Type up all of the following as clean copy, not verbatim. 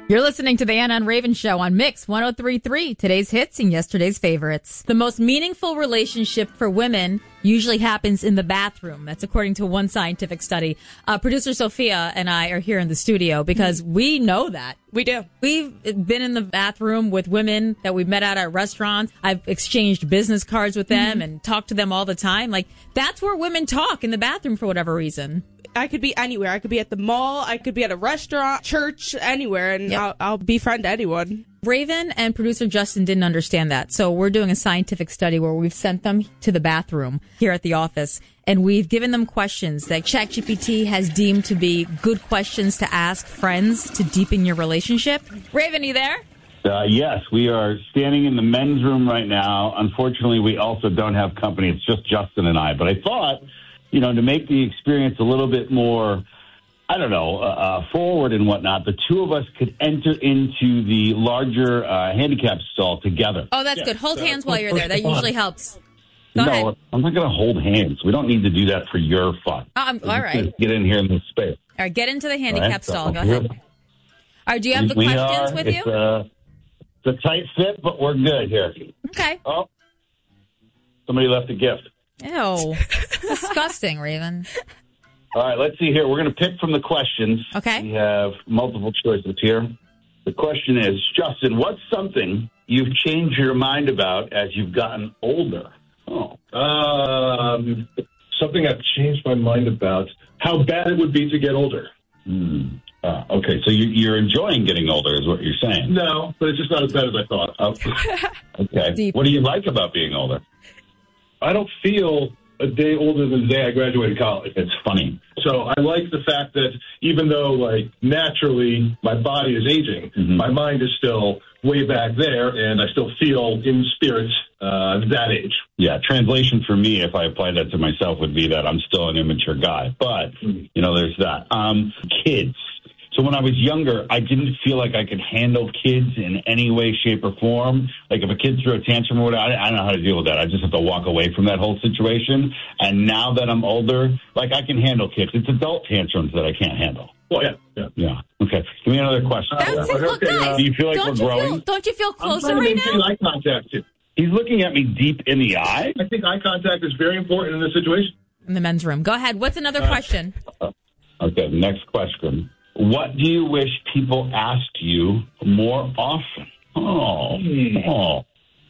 You're listening to the Anna and Raven Show on Mix 103.3, today's hits and yesterday's favorites. The most meaningful relationship for women usually happens in the bathroom. That's according to one scientific study. Producer Sophia and I are here in the studio because we know that. We do. We've been in the bathroom with women that we've met at our restaurants. I've exchanged business cards with them and talked to them all the time. Like, that's where women talk, in the bathroom, for whatever reason. I could be anywhere. I could be at the mall. I could be at a restaurant, church, anywhere, and I'll befriend anyone. Raven and producer Justin didn't understand that. So we're doing a scientific study where we've sent them to the bathroom here at the office, and we've given them questions that ChatGPT has deemed to be good questions to ask friends to deepen your relationship. Raven, you there? Yes, we are standing in the men's room right now. Unfortunately, we also don't have company. It's just Justin and I. But I thought, to make the experience a little bit more, forward and whatnot, the two of us could enter into the larger handicap stall together. Oh, that's good. Hold hands while you're there. That usually helps. Go ahead. I'm not going to hold hands. We don't need to do that for your fun. All right. Get in here in this space. All right, get into the handicap stall. Go ahead. All right, do you have the questions with you? It's a tight fit, but we're good here. Okay. Oh, somebody left a gift. Ew. Disgusting, Raven. All right, let's see here. We're going to pick from the questions. Okay. We have multiple choices here. The question is, Justin, what's something you've changed your mind about as you've gotten older? Something I've changed my mind about, how bad it would be to get older. Okay, so you're enjoying getting older is what you're saying. No, but it's just not as bad as I thought. Okay. Deep. What do you like about being older? I don't feel a day older than the day I graduated college. It's funny. So I like the fact that even though, naturally my body is aging, my mind is still way back there, and I still feel in spirit that age. Yeah, translation for me, if I apply that to myself, would be that I'm still an immature guy. But, there's that. Kids. So when I was younger, I didn't feel like I could handle kids in any way, shape, or form. Like if a kid threw a tantrum or whatever, I don't know how to deal with that. I just have to walk away from that whole situation. And now that I'm older, I can handle kids. It's adult tantrums that I can't handle. Well, yeah. Okay. Give me another question. Look, guys, do you feel like we're growing? Don't you feel closer I'm right trying to now? eye contact too. He's looking at me deep in the eye. I think eye contact is very important in this situation. In the men's room. Go ahead. What's another question? Okay, next question. What do you wish people asked you more often? Wow.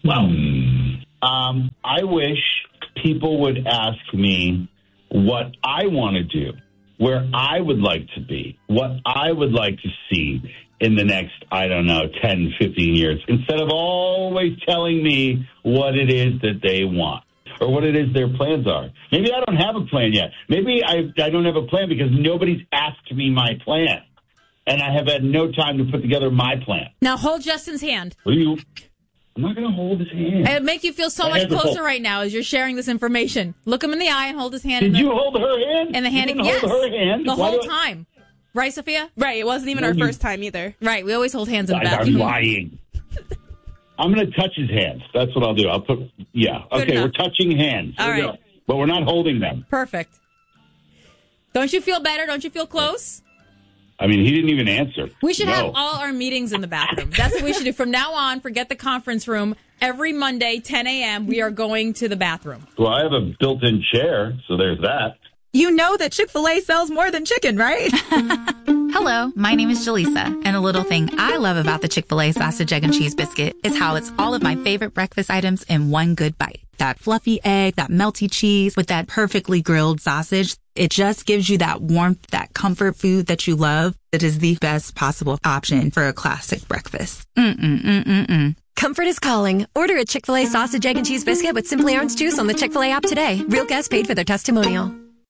I wish people would ask me what I want to do, where I would like to be, what I would like to see in the next, 10, 15 years, instead of always telling me what it is that they want or what it is their plans are. Maybe I don't have a plan yet. Maybe I don't have a plan because nobody's asked me my plan. And I have had no time to put together my plan. Now hold Justin's hand. I'm not going to hold his hand. It would make you feel so much closer right now as you're sharing this information. Look him in the eye and hold his hand. Did you hold her hand? In the hand. Yes. Hold her hand? The whole time. Right, Sophia? Right. It wasn't even our first time either. Right. We always hold hands in the I'm bathroom. lying. I'm going to touch his hands. That's what I'll do. Okay, we're touching hands. All right. But we're not holding them. Perfect. Don't you feel better? Don't you feel close? I mean, he didn't even answer. We should have all our meetings in the bathroom. That's what we should do. From now on, forget the conference room. Every Monday, 10 a.m., we are going to the bathroom. Well, I have a built-in chair, so there's that. You know that Chick-fil-A sells more than chicken, right? Hello, my name is Jaleesa, and a little thing I love about the Chick-fil-A sausage, egg, and cheese biscuit is how it's all of my favorite breakfast items in one good bite. That fluffy egg, that melty cheese with that perfectly grilled sausage. It just gives you that warmth, that comfort food that you love. It is the best possible option for a classic breakfast. Comfort is calling. Order a Chick-fil-A sausage, egg, and cheese biscuit with Simply Orange Juice on the Chick-fil-A app today. Real guests paid for their testimonial.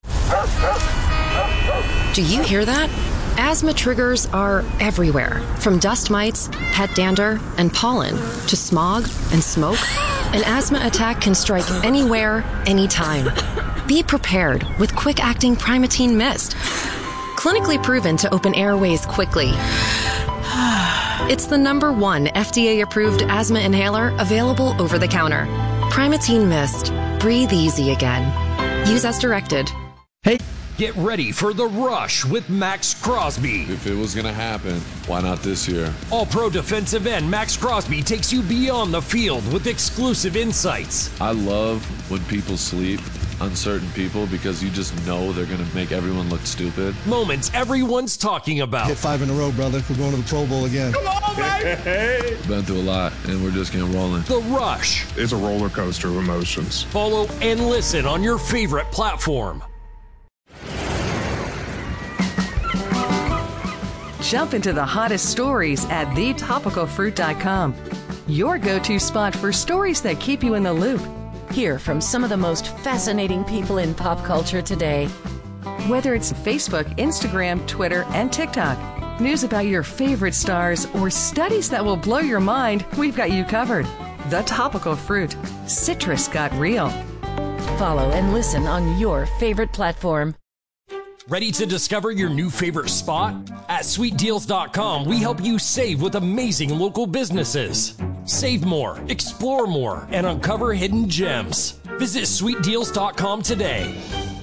Do you hear that? Asthma triggers are everywhere, from dust mites, pet dander, and pollen, to smog and smoke. An asthma attack can strike anywhere, anytime. Be prepared with quick-acting Primatene Mist. Clinically proven to open airways quickly. It's the #1 FDA-approved asthma inhaler available over the counter. Primatene Mist. Breathe easy again. Use as directed. Hey, Get ready for The Rush with Max Crosby. If it was going to happen, why not this year? All-pro defensive end Max Crosby takes you beyond the field with exclusive insights. I love when people sleep, uncertain people, because you just know they're going to make everyone look stupid. Moments everyone's talking about. Hit 5 in a row, brother. We're going to the Pro Bowl again. Come on, baby! Been through a lot, and we're just getting rolling. The Rush. It's a roller coaster of emotions. Follow and listen on your favorite platform. Jump into the hottest stories at thetopicalfruit.com. Your go-to spot for stories that keep you in the loop. Hear from some of the most fascinating people in pop culture today. Whether it's Facebook, Instagram, Twitter, and TikTok, news about your favorite stars, or studies that will blow your mind, we've got you covered. The Topical Fruit. Citrus got real. Follow and listen on your favorite platform. Ready to discover your new favorite spot? At sweetdeals.com, we help you save with amazing local businesses. Save more, explore more, and uncover hidden gems. Visit sweetdeals.com today.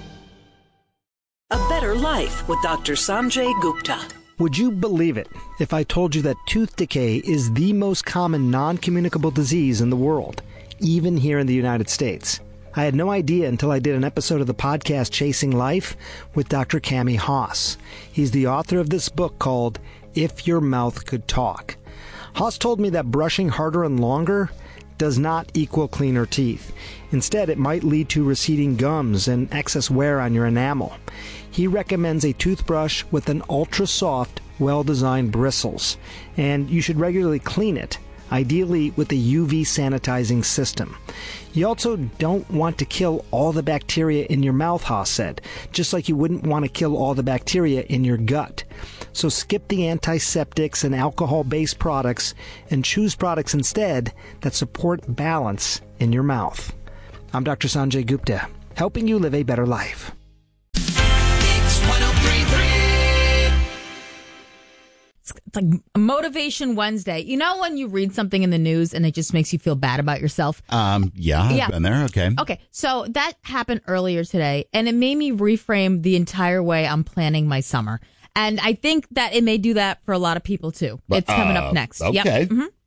A Better Life with Dr. Sanjay Gupta. Would you believe it if I told you that tooth decay is the most common non-communicable disease in the world, even here in the United States? I had no idea until I did an episode of the podcast Chasing Life with Dr. Cami Haas. He's the author of this book called If Your Mouth Could Talk. Haas told me that brushing harder and longer does not equal cleaner teeth. Instead, it might lead to receding gums and excess wear on your enamel. He recommends a toothbrush with an ultra-soft, well-designed bristles, and you should regularly clean it, ideally with a UV sanitizing system. You also don't want to kill all the bacteria in your mouth, Haas said, just like you wouldn't want to kill all the bacteria in your gut. So skip the antiseptics and alcohol-based products and choose products instead that support balance in your mouth. I'm Dr. Sanjay Gupta, helping you live a better life. It's like Motivation Wednesday. You know when you read something in the news and it just makes you feel bad about yourself? Yeah, I've been there. Okay. Okay, so that happened earlier today, and it made me reframe the entire way I'm planning my summer. And I think that it may do that for a lot of people, too. It's coming up next. Okay. Yep. Mm-hmm.